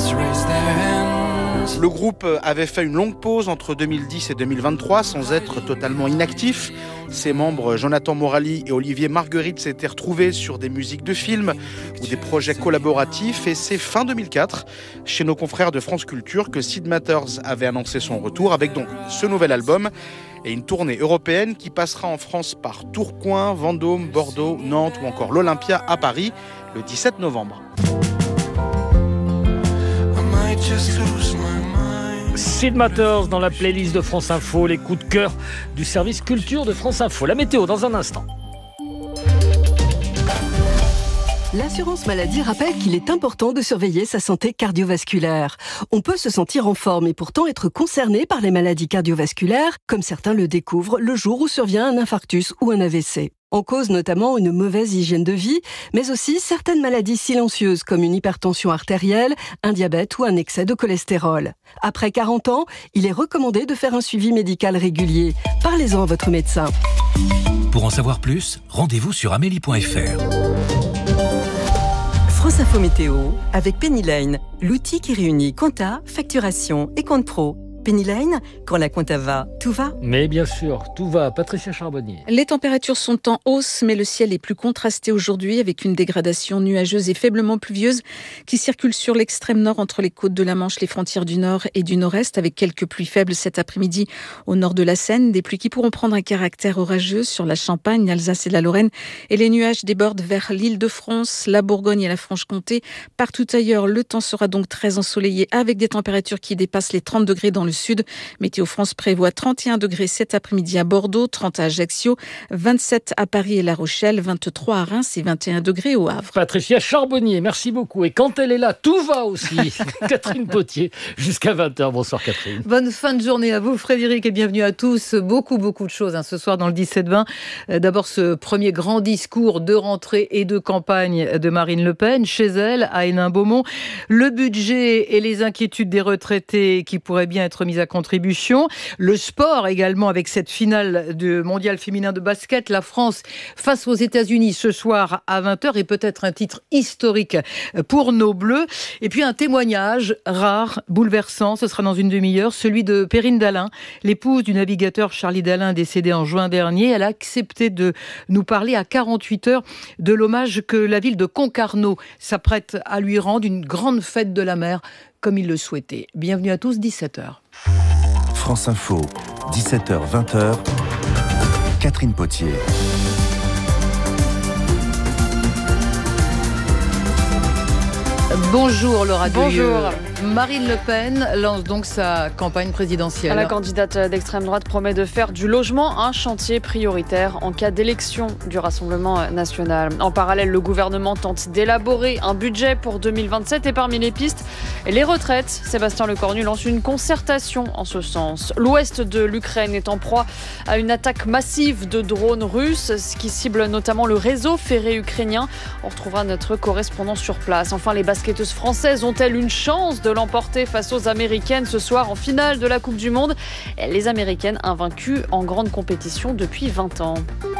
Le groupe avait fait une longue pause entre 2010 et 2023 sans être totalement inactif. Ses membres Jonathan Morali et Olivier Marguerite s'étaient retrouvés sur des musiques de films ou des projets collaboratifs et c'est fin 2004, chez nos confrères de France Culture, que Sid Matters avait annoncé son retour avec donc ce nouvel album et une tournée européenne qui passera en France par Tourcoing, Vendôme, Bordeaux, Nantes ou encore l'Olympia à Paris le 17 novembre. Sid Matters dans la playlist de France Info, les coups de cœur du service culture de France Info. La météo dans un instant. L'assurance maladie rappelle qu'il est important de surveiller sa santé cardiovasculaire. On peut se sentir en forme et pourtant être concerné par les maladies cardiovasculaires, comme certains le découvrent le jour où survient un infarctus ou un AVC. En cause notamment une mauvaise hygiène de vie, mais aussi certaines maladies silencieuses comme une hypertension artérielle, un diabète ou un excès de cholestérol. Après 40 ans, il est recommandé de faire un suivi médical régulier. Parlez-en à votre médecin. Pour en savoir plus, rendez-vous sur amélie.fr. France Info Météo avec Penny Lane, l'outil qui réunit compta, facturation et compte pro. Penny Lane, quand la compta va, tout va. Mais bien sûr, tout va. Patricia Charbonnier. Les températures sont en hausse, mais le ciel est plus contrasté aujourd'hui avec une dégradation nuageuse et faiblement pluvieuse qui circule sur l'extrême nord entre les côtes de la Manche, les frontières du nord et du nord-est, avec quelques pluies faibles cet après-midi au nord de la Seine. Des pluies qui pourront prendre un caractère orageux sur la Champagne, l'Alsace et la Lorraine. Et les nuages débordent vers l'Île-de-France, la Bourgogne et la Franche-Comté. Partout ailleurs, le temps sera donc très ensoleillé avec des températures qui dépassent les 30 degrés dans le sud. Météo France prévoit 31 degrés cet après-midi à Bordeaux, 30 à Ajaccio, 27 à Paris et La Rochelle, 23 à Reims et 21 degrés au Havre. Patricia Charbonnier, merci beaucoup. Et quand elle est là, tout va aussi. Catherine Potier, jusqu'à 20h. Bonsoir Catherine. Bonne fin de journée à vous Frédéric et bienvenue à tous. Beaucoup de choses ce soir dans le 17-20. D'abord ce premier grand discours de rentrée et de campagne de Marine Le Pen chez elle à Hénin-Beaumont. Le budget et les inquiétudes des retraités qui pourraient bien être mises à contribution. Le sport également avec cette finale du mondial féminin de basket. La France face aux États-Unis ce soir à 20h et peut-être un titre historique pour nos Bleus. Et puis un témoignage rare, bouleversant, ce sera dans une demi-heure, celui de Perrine Dallin, l'épouse du navigateur Charlie Dallin décédé en juin dernier. Elle a accepté de nous parler à 48 heures de l'hommage que la ville de Concarneau s'apprête à lui rendre, une grande fête de la mer comme il le souhaitait. Bienvenue à tous, 17h. France Info, 17h, 20h, Catherine Potier. Bonjour Laura Delieu. Bonjour. Marine Le Pen lance donc sa campagne présidentielle. La candidate d'extrême droite promet de faire du logement un chantier prioritaire en cas d'élection du Rassemblement national. En parallèle, le gouvernement tente d'élaborer un budget pour 2027 et parmi les pistes, les retraites. Sébastien Lecornu lance une concertation en ce sens. L'ouest de l'Ukraine est en proie à une attaque massive de drones russes, ce qui cible notamment le réseau ferré ukrainien. On retrouvera notre correspondant sur place. Enfin, les basketteuses françaises ont-elles une chance de l'emporter face aux Américaines ce soir en finale de la Coupe du Monde? Les Américaines invaincues en grande compétition depuis 20 ans.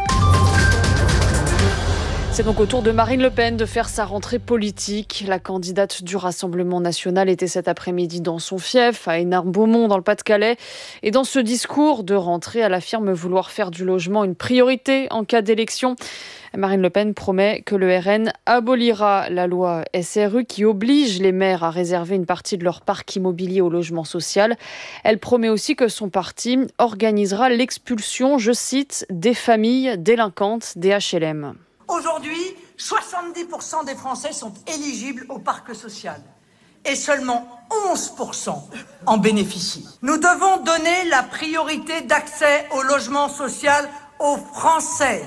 C'est donc au tour de Marine Le Pen de faire sa rentrée politique. La candidate du Rassemblement national était cet après-midi dans son fief, à Hénin-Beaumont, dans le Pas-de-Calais. Et dans ce discours de rentrée, elle affirme vouloir faire du logement une priorité en cas d'élection. Marine Le Pen promet que le RN abolira la loi SRU qui oblige les maires à réserver une partie de leur parc immobilier au logement social. Elle promet aussi que son parti organisera l'expulsion, je cite, des familles délinquantes des HLM. Aujourd'hui, 70% des Français sont éligibles au parc social et seulement 11% en bénéficient. Nous devons donner la priorité d'accès au logement social aux Français.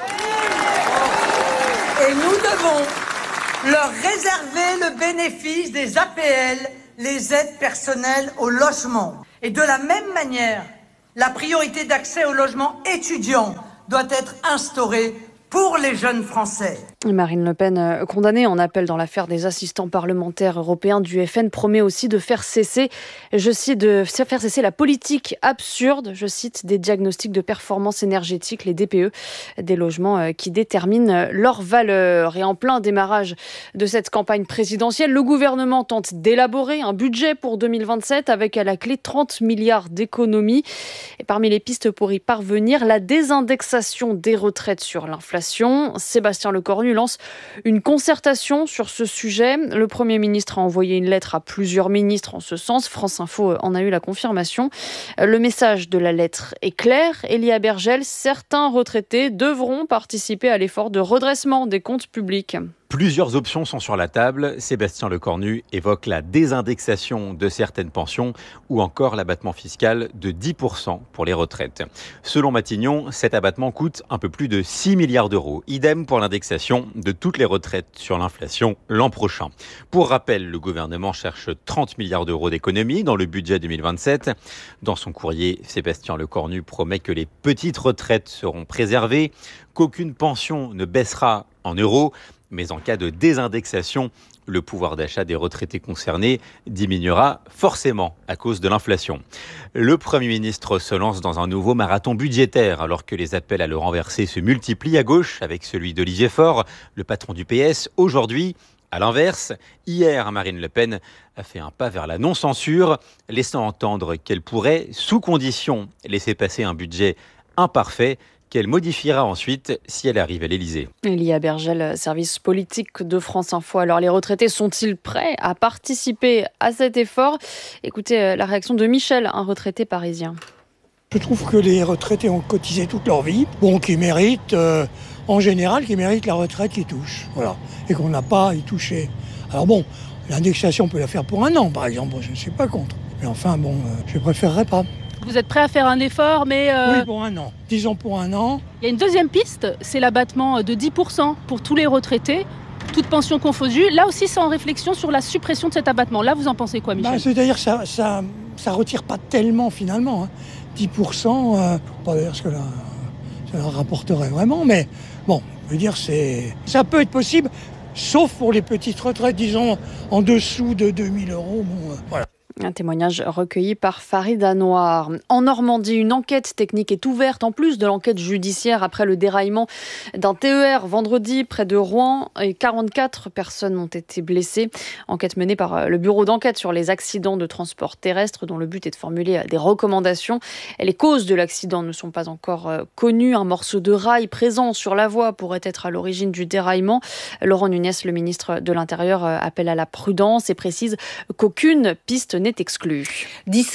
Et nous devons leur réserver le bénéfice des APL, les aides personnelles au logement. Et de la même manière, la priorité d'accès au logement étudiant doit être instaurée pour les jeunes Français. Marine Le Pen, condamnée en appel dans l'affaire des assistants parlementaires européens du FN, promet aussi de faire cesser, je cite, la politique absurde, je cite, des diagnostics de performance énergétique, les DPE, des logements qui déterminent leur valeur. Et en plein démarrage de cette campagne présidentielle, le gouvernement tente d'élaborer un budget pour 2027 avec à la clé 30 milliards d'économies. Et parmi les pistes pour y parvenir, la désindexation des retraites sur l'inflation. Sébastien Lecornu lance une concertation sur ce sujet. Le Premier ministre a envoyé une lettre à plusieurs ministres en ce sens. France Info en a eu la confirmation. Le message de la lettre est clair. Elia Bergel, certains retraités devront participer à l'effort de redressement des comptes publics. Plusieurs options sont sur la table. Sébastien Lecornu évoque la désindexation de certaines pensions ou encore l'abattement fiscal de 10% pour les retraites. Selon Matignon, cet abattement coûte un peu plus de 6 milliards d'euros. Idem pour l'indexation de toutes les retraites sur l'inflation l'an prochain. Pour rappel, le gouvernement cherche 30 milliards d'euros d'économies dans le budget 2027. Dans son courrier, Sébastien Lecornu promet que les petites retraites seront préservées, qu'aucune pension ne baissera en euros. Mais en cas de désindexation, le pouvoir d'achat des retraités concernés diminuera forcément à cause de l'inflation. Le Premier ministre se lance dans un nouveau marathon budgétaire alors que les appels à le renverser se multiplient à gauche avec celui d'Olivier Faure, le patron du PS. Aujourd'hui, à l'inverse, hier, Marine Le Pen a fait un pas vers la non-censure, laissant entendre qu'elle pourrait, sous condition, laisser passer un budget imparfait qu'elle modifiera ensuite si elle arrive à l'Élysée. Elia Bergel, service politique de France Info. Alors les retraités sont-ils prêts à participer à cet effort ? Écoutez la réaction de Michel, un retraité parisien. Je trouve que les retraités ont cotisé toute leur vie, qui méritent, en général, la retraite qui touche. Voilà. Et qu'on n'a pas à y toucher. Alors l'indexation, on peut la faire pour un an, par exemple, je ne suis pas contre. Mais enfin, je préférerais pas. Vous êtes prêt à faire un effort, mais... Oui, pour un an. Disons pour un an. Il y a une deuxième piste, c'est l'abattement de 10% pour tous les retraités, toutes pensions confondues. Là aussi, c'est en réflexion sur la suppression de cet abattement. Là, vous en pensez quoi, Michel ? C'est-à-dire que ça retire pas tellement, finalement. 10%, pas dire ce que ça leur rapporterait vraiment, mais je veux dire, ça peut être possible, sauf pour les petites retraites, disons, en dessous de 2 000 €. Voilà. Un témoignage recueilli par Farida Noir. En Normandie, une enquête technique est ouverte en plus de l'enquête judiciaire après le déraillement d'un TER vendredi près de Rouen et 44 personnes ont été blessées. Enquête menée par le bureau d'enquête sur les accidents de transport terrestre dont le but est de formuler des recommandations. Les causes de l'accident ne sont pas encore connues. Un morceau de rail présent sur la voie pourrait être à l'origine du déraillement. Laurent Nunez, le ministre de l'Intérieur, appelle à la prudence et précise qu'aucune piste n'est exclu.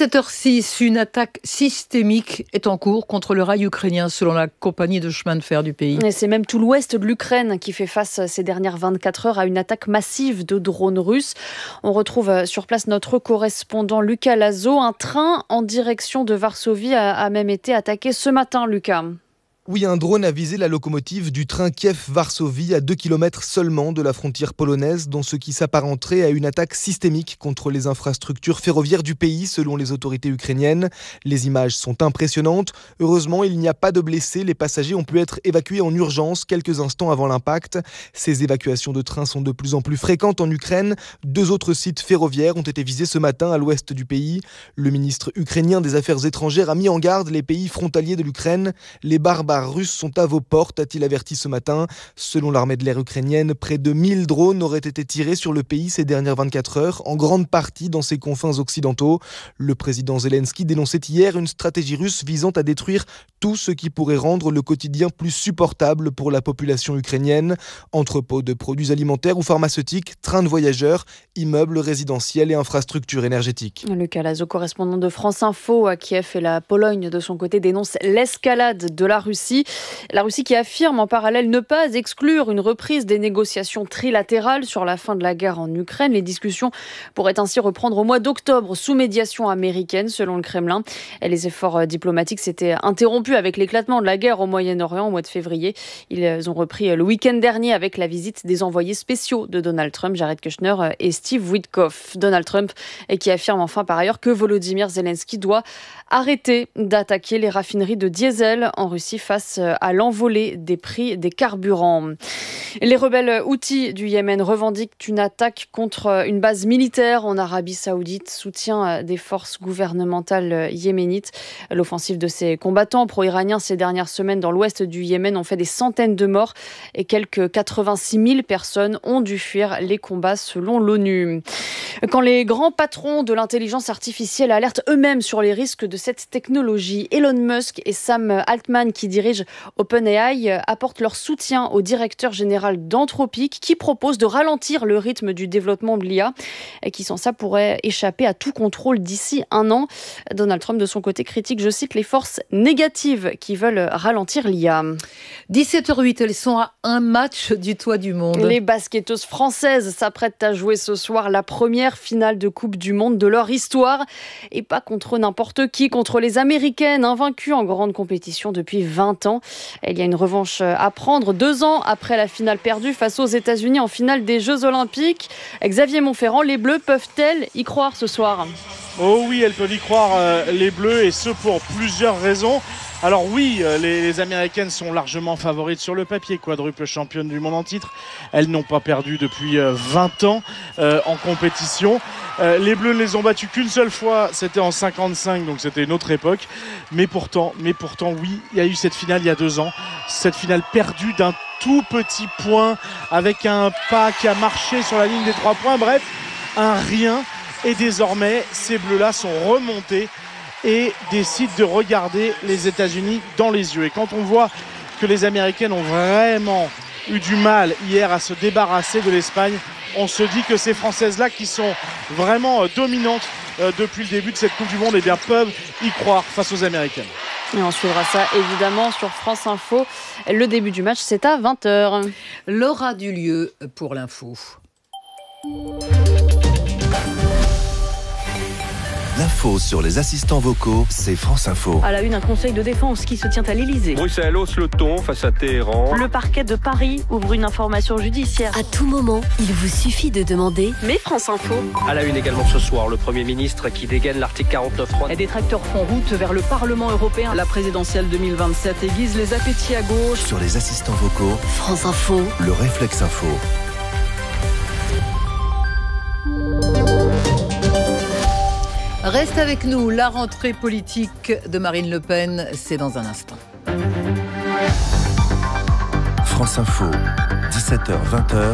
17h06, une attaque systémique est en cours contre le rail ukrainien selon la compagnie de chemin de fer du pays. Et c'est même tout l'ouest de l'Ukraine qui fait face ces dernières 24 heures à une attaque massive de drones russes. On retrouve sur place notre correspondant Lucas Lazo. Un train en direction de Varsovie a même été attaqué ce matin, Lucas. Oui, un drone a visé la locomotive du train Kiev-Varsovie à 2 km seulement de la frontière polonaise, dans ce qui s'apparenterait à une attaque systémique contre les infrastructures ferroviaires du pays, selon les autorités ukrainiennes. Les images sont impressionnantes. Heureusement, il n'y a pas de blessés. Les passagers ont pu être évacués en urgence quelques instants avant l'impact. Ces évacuations de trains sont de plus en plus fréquentes en Ukraine. 2 autres sites ferroviaires ont été visés ce matin à l'ouest du pays. Le ministre ukrainien des Affaires étrangères a mis en garde les pays frontaliers de l'Ukraine. Les barbares russes sont à vos portes, a-t-il averti ce matin. Selon l'armée de l'air ukrainienne, près de 1000 drones auraient été tirés sur le pays ces dernières 24 heures, en grande partie dans ses confins occidentaux. Le président Zelensky dénonçait hier une stratégie russe visant à détruire tout ce qui pourrait rendre le quotidien plus supportable pour la population ukrainienne. Entrepôts de produits alimentaires ou pharmaceutiques, trains de voyageurs, immeubles résidentiels et infrastructures énergétiques. Lucas Lazo, correspondant de France Info à Kiev, et la Pologne de son côté dénonce l'escalade de la Russie. La Russie qui affirme en parallèle ne pas exclure une reprise des négociations trilatérales sur la fin de la guerre en Ukraine. Les discussions pourraient ainsi reprendre au mois d'octobre sous médiation américaine, selon le Kremlin. Et les efforts diplomatiques s'étaient interrompus avec l'éclatement de la guerre au Moyen-Orient au mois de février. Ils ont repris le week-end dernier avec la visite des envoyés spéciaux de Donald Trump, Jared Kushner et Steve Witkoff. Donald Trump qui affirme enfin par ailleurs que Volodymyr Zelensky doit arrêter d'attaquer les raffineries de diesel en Russie face à l'envolée des prix des carburants. Les rebelles houthis du Yémen revendiquent une attaque contre une base militaire en Arabie Saoudite, soutien des forces gouvernementales yéménites. L'offensive de ces combattants pro-iraniens ces dernières semaines dans l'ouest du Yémen ont fait des centaines de morts et quelques 86 000 personnes ont dû fuir les combats selon l'ONU. Quand les grands patrons de l'intelligence artificielle alertent eux-mêmes sur les risques de cette technologie, Elon Musk et Sam Altman, qui dirigent OpenAI, apportent leur soutien au directeur général d'Anthropic, qui propose de ralentir le rythme du développement de l'IA et qui, sans ça, pourrait échapper à tout contrôle d'ici 1 an. Donald Trump, de son côté, critique, je cite, les forces négatives qui veulent ralentir l'IA. 17h08, elles sont à un match du toit du monde. Les basketteuses françaises s'apprêtent à jouer ce soir la première finale de Coupe du Monde de leur histoire. Et pas contre n'importe qui, contre les Américaines, invaincues en grande compétition depuis 20 ans. Il y a une revanche à prendre 2 ans après la finale perdue face aux États-Unis en finale des Jeux Olympiques. Xavier Montferrand, les Bleus peuvent-elles y croire ce soir ? Oh oui, elles peuvent y croire, les Bleus, et ce pour plusieurs raisons. Alors oui, les Américaines sont largement favorites sur le papier, quadruple championne du monde en titre. Elles n'ont pas perdu depuis 20 ans en compétition. Les Bleus ne les ont battues qu'une seule fois, c'était en 55, donc c'était une autre époque. Mais pourtant, oui, il y a eu cette finale il y a 2 ans. Cette finale perdue d'un tout petit point, avec un pas qui a marché sur la ligne des 3 points. Bref, un rien. Et désormais, ces Bleus-là sont remontés et décident de regarder les États-Unis dans les yeux. Et quand on voit que les Américaines ont vraiment eu du mal hier à se débarrasser de l'Espagne, on se dit que ces Françaises-là, qui sont vraiment dominantes depuis le début de cette Coupe du Monde, eh bien, peuvent y croire face aux Américaines. Et on suivra ça évidemment sur France Info. Le début du match, c'est à 20h. Laura Dulieu pour l'info. L'info sur les assistants vocaux, c'est France Info. À la une, un conseil de défense qui se tient à l'Elysée. Bruxelles hausse le ton face à Téhéran. Le parquet de Paris ouvre une information judiciaire. À tout moment, il vous suffit de demander. Mais France Info. À la une également ce soir, le Premier ministre qui dégaine l'article 49.3. Et des tracteurs font route vers le Parlement européen. La présidentielle 2027 aiguise les appétits à gauche. Sur les assistants vocaux, France Info. Le réflexe info. Reste avec nous, la rentrée politique de Marine Le Pen, c'est dans un instant. France Info, 17h-20h.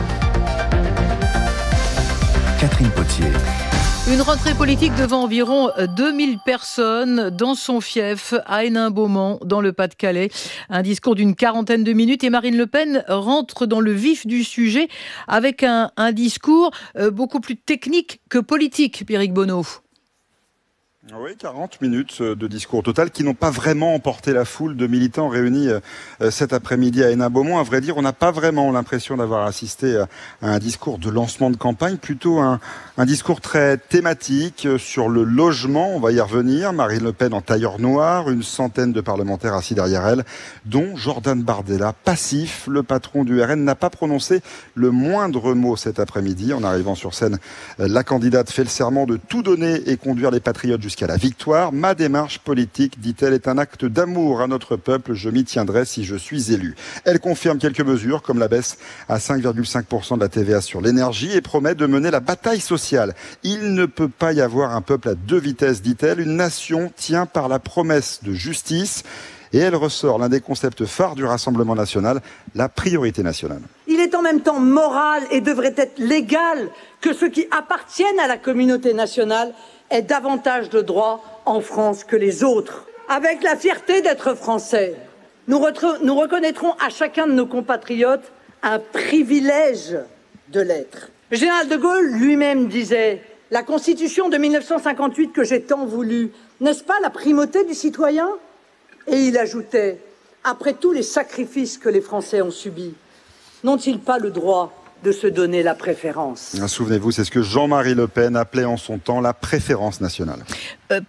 Catherine Potier. Une rentrée politique devant environ 2000 personnes dans son fief à Hénin-Beaumont, dans le Pas-de-Calais. Un discours d'une 40aine de minutes et Marine Le Pen rentre dans le vif du sujet avec un discours beaucoup plus technique que politique, Pierrick Bonneau. Oui, 40 minutes de discours total qui n'ont pas vraiment emporté la foule de militants réunis cet après-midi à Hénin-Beaumont. À vrai dire, on n'a pas vraiment l'impression d'avoir assisté à un discours de lancement de campagne, plutôt un discours très thématique sur le logement. On va y revenir. Marine Le Pen en tailleur noir, une centaine de parlementaires assis derrière elle, dont Jordan Bardella, passif. Le patron du RN n'a pas prononcé le moindre mot cet après-midi. En arrivant sur scène, la candidate fait le serment de tout donner et conduire les patriotes jusqu'à la victoire. Ma démarche politique, dit-elle, est un acte d'amour à notre peuple. Je m'y tiendrai si je suis élue. Elle confirme quelques mesures, comme la baisse à 5,5% de la TVA sur l'énergie, et promet de mener la bataille sociale. Il ne peut pas y avoir un peuple à 2 vitesses, dit-elle. Une nation tient par la promesse de justice. Et elle ressort l'un des concepts phares du Rassemblement national, la priorité nationale. Il est en même temps moral et devrait être légal que ceux qui appartiennent à la communauté nationale aient davantage de droits en France que les autres. Avec la fierté d'être français, nous reconnaîtrons à chacun de nos compatriotes un privilège de l'être. Le général de Gaulle lui-même disait « La Constitution de 1958 que j'ai tant voulu, n'est-ce pas la primauté du citoyen ?» Et il ajoutait « Après tous les sacrifices que les Français ont subis, n'ont-ils pas le droit de se donner la préférence ?» Souvenez-vous, c'est ce que Jean-Marie Le Pen appelait en son temps la préférence nationale.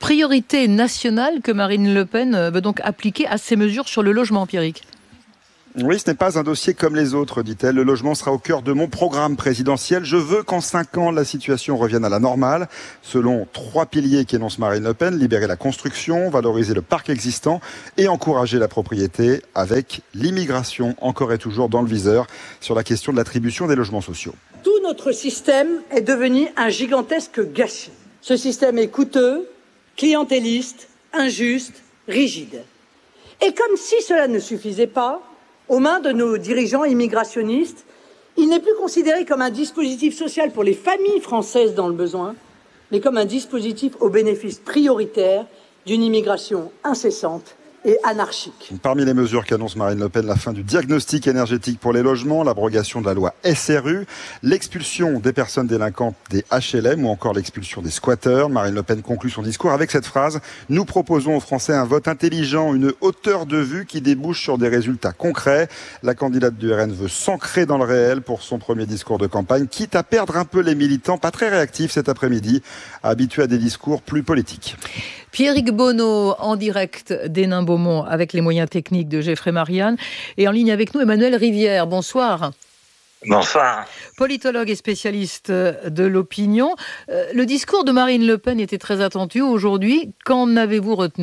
Priorité nationale que Marine Le Pen veut donc appliquer à ces mesures sur le logement, Pierrick. Oui, ce n'est pas un dossier comme les autres, dit-elle. Le logement sera au cœur de mon programme présidentiel. Je veux qu'en 5 ans, la situation revienne à la normale. Selon 3 piliers qu'énonce Marine Le Pen, libérer la construction, valoriser le parc existant et encourager la propriété avec l'immigration, encore et toujours dans le viseur, sur la question de l'attribution des logements sociaux. Tout notre système est devenu un gigantesque gâchis. Ce système est coûteux, clientéliste, injuste, rigide. Et comme si cela ne suffisait pas, aux mains de nos dirigeants immigrationnistes, il n'est plus considéré comme un dispositif social pour les familles françaises dans le besoin, mais comme un dispositif au bénéfice prioritaire d'une immigration incessante et anarchique. Parmi les mesures qu'annonce Marine Le Pen, la fin du diagnostic énergétique pour les logements, l'abrogation de la loi SRU, l'expulsion des personnes délinquantes des HLM ou encore l'expulsion des squatteurs. Marine Le Pen conclut son discours avec cette phrase: « Nous proposons aux Français un vote intelligent, une hauteur de vue qui débouche sur des résultats concrets. » La candidate du RN veut s'ancrer dans le réel pour son premier discours de campagne, quitte à perdre un peu les militants, pas très réactifs cet après-midi, habitués à des discours plus politiques. Pierrick Bonneau en direct d'Hénin-Beaumont avec les moyens techniques de Geoffrey Marianne. Et en ligne avec nous, Emmanuel Rivière. Bonsoir. Bonsoir. Politologue et spécialiste de l'opinion. Le discours de Marine Le Pen était très attendu aujourd'hui. Qu'en avez-vous retenu ?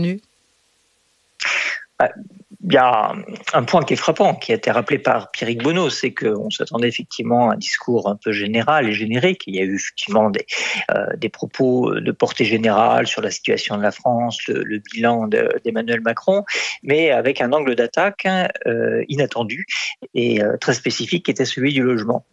Il y a un point qui est frappant, qui a été rappelé par Pierrick Bonneau, c'est qu'on s'attendait effectivement à un discours un peu général et générique. Il y a eu effectivement des propos de portée générale sur la situation de la France, le bilan d'Emmanuel Macron, mais avec un angle d'attaque inattendu et très spécifique qui était celui du logement.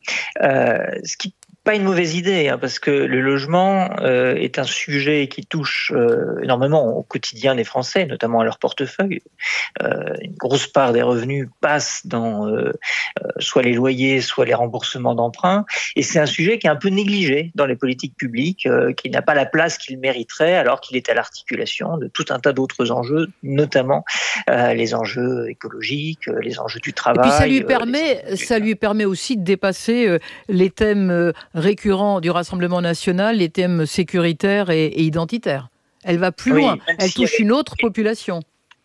Ce qui pas une mauvaise idée, parce que le logement est un sujet qui touche énormément au quotidien des Français, notamment à leur portefeuille. Une grosse part des revenus passe dans soit les loyers, soit les remboursements d'emprunts. Et c'est un sujet qui est un peu négligé dans les politiques publiques, qui n'a pas la place qu'il mériterait, alors qu'il est à l'articulation de tout un tas d'autres enjeux, notamment les enjeux écologiques, les enjeux du travail. Et puis ça lui permet aussi de dépasser les thèmes récurrents du Rassemblement national, les thèmes sécuritaires et identitaires. Elle va plus loin, elle touche une autre population.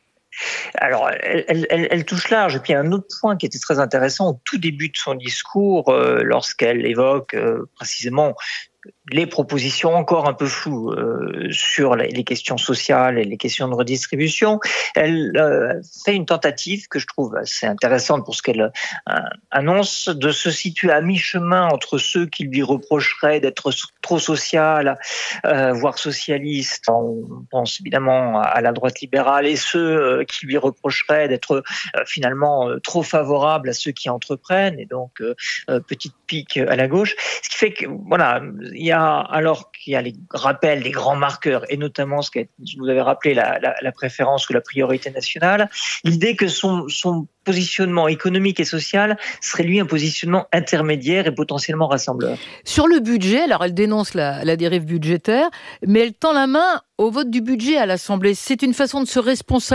Alors, elle touche large. Et puis, un autre point qui était très intéressant au tout début de son discours, lorsqu'elle évoque précisément les propositions encore un peu floues sur les questions sociales et les questions de redistribution. Elle fait une tentative que je trouve assez intéressante pour ce qu'elle annonce, de se situer à mi-chemin entre ceux qui lui reprocheraient d'être trop social, voire socialiste, on pense évidemment à la droite libérale, et ceux qui lui reprocheraient d'être finalement trop favorable à ceux qui entreprennent, et donc petite pique à la gauche. Ce qui fait que, voilà, alors qu'il y a les rappels des grands marqueurs, et notamment ce que vous avez rappelé, la préférence ou la priorité nationale, l'idée que son positionnement économique et social serait lui un positionnement intermédiaire et potentiellement rassembleur. Sur le budget, alors elle dénonce la dérive budgétaire, mais elle tend la main au vote du budget à l'Assemblée. C'est une façon de se responsabiliser ?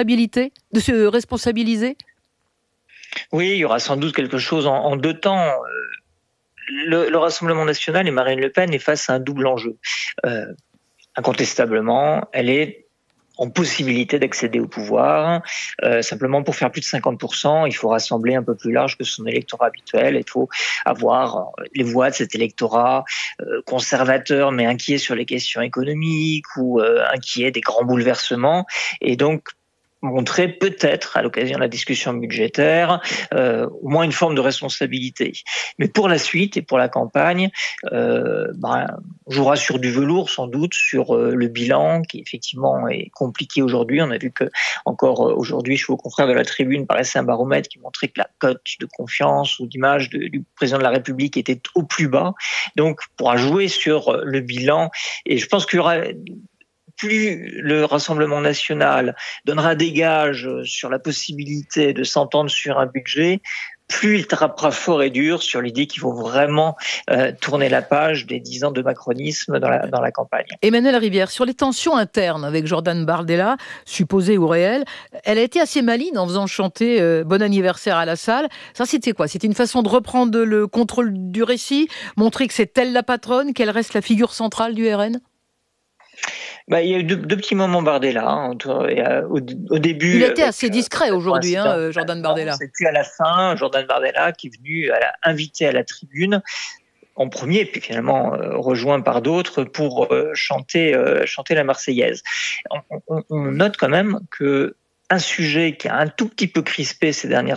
Oui, il y aura sans doute quelque chose en deux temps. Le Rassemblement national et Marine Le Pen est face à un double enjeu. Incontestablement, elle est en possibilité d'accéder au pouvoir. Simplement, pour faire plus de 50%, il faut rassembler un peu plus large que son électorat habituel. Il faut avoir les voix de cet électorat conservateur, mais inquiet sur les questions économiques ou inquiet des grands bouleversements. Et donc, montrer peut-être, à l'occasion de la discussion budgétaire, au moins une forme de responsabilité. Mais pour la suite et pour la campagne, on jouera sur du velours sans doute, sur le bilan qui effectivement est compliqué aujourd'hui. On a vu que encore aujourd'hui, je suis au confrère de la Tribune, paraissait un baromètre qui montrait que la cote de confiance ou d'image du président de la République était au plus bas. Donc, on pourra jouer sur le bilan, et je pense qu'il y aura... Plus le Rassemblement national donnera des gages sur la possibilité de s'entendre sur un budget, plus il tapera fort et dur sur l'idée qu'il faut vraiment tourner la page des 10 ans de macronisme dans la campagne. Emmanuel Rivière, sur les tensions internes avec Jordan Bardella, supposées ou réelles, elle a été assez maligne en faisant chanter Bon anniversaire à la salle. Ça, c'était quoi ? C'était une façon de reprendre le contrôle du récit, montrer que c'est elle la patronne, qu'elle reste la figure centrale du RN ? Il y a eu deux petits moments Bardella. Au début. Il était assez discret aujourd'hui, Jordan Bardella. Et puis à la fin, Jordan Bardella qui est venu inviter à la tribune en premier, puis finalement rejoint par d'autres pour chanter la Marseillaise. On note quand même que un sujet qui a un tout petit peu crispé ces dernières